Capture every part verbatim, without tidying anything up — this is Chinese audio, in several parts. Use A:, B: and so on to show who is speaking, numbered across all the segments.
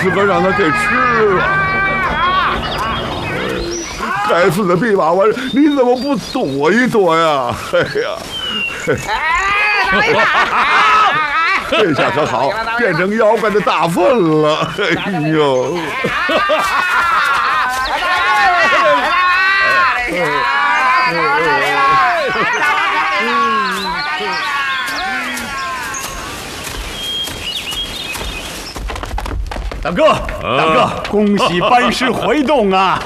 A: 适合让他给吃了。该死的毕娃娃，你怎么不躲一躲呀？哎呀！这下可好，变成妖怪的大粪了！哎呦！
B: 大哥，大哥，恭喜班师回洞啊！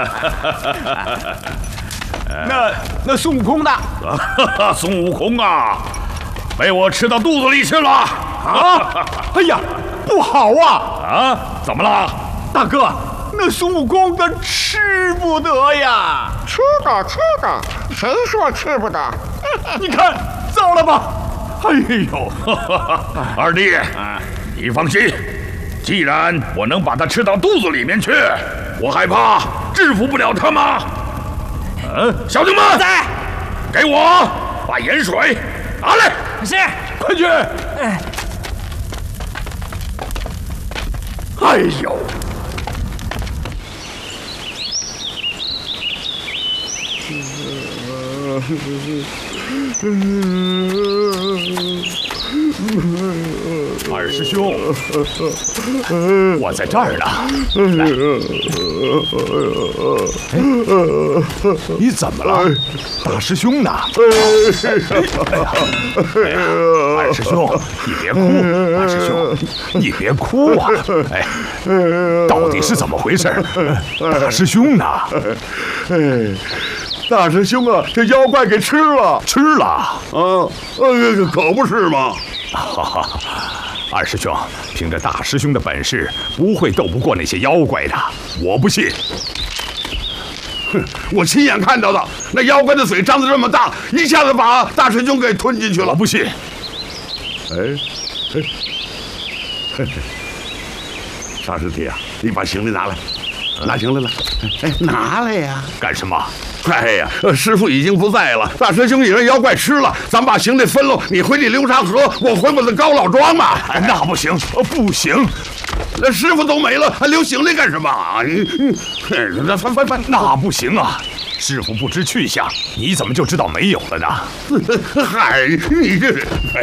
B: 那那孙悟空呢？
C: 孙悟空啊，被我吃到肚子里去了！
B: 啊！哎呀，不好啊！
C: 啊，怎么了？
B: 大哥，那孙悟空他吃不得呀！
D: 吃的，吃的，谁说吃不得？
B: 你看，糟了吧！哎呦，
C: 二弟，你放心。既然我能把他吃到肚子里面去，我害怕制服不了他吗？嗯，小弟们，
E: 在，
C: 给我把盐水拿来。
E: 是，
B: 快去！
E: 哎，
C: 哎呦！
B: 二师兄，我在这儿呢。来，你怎么了？大师兄呢？哎呀，哎呀，二师兄，你别哭，二师兄，你别哭啊！哎，到底是怎么回事？大师兄呢？
A: 哎。大师兄啊，这妖怪给吃了，
B: 吃了啊！
A: 呃，可不是嘛！
B: 哈哈，二师兄，凭着大师兄的本事，不会斗不过那些妖怪的，我不信。
A: 哼，我亲眼看到的，那妖怪的嘴张得这么大，一下子把大师兄给吞进去了。
B: 我不信。
A: 哎，哎，嘿嘿，沙师弟啊，你把行李拿来，拿行李来。哎，拿来呀！
B: 干什么？
A: 哎呀，师傅已经不在了，大师兄已让妖怪吃了，咱们把行李分喽，你回你流沙河，我回我的高老庄嘛。
B: 哎，那不行，不行，
A: 那师傅都没了，还留行李干什么啊？你，那翻翻翻，
B: 那不行啊！师傅不知去向，你怎么就知道没有了呢？
A: 嗨，你这，哎